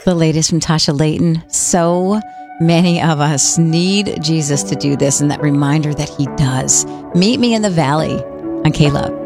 The latest from Tasha Layton. So many of us need Jesus to do this, and that reminder that he does. Meet me in the valley on K-Love.